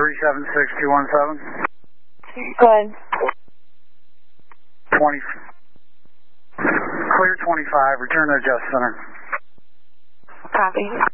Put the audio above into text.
376217. Good. 20. Clear 25. Return to adjust center. Copy.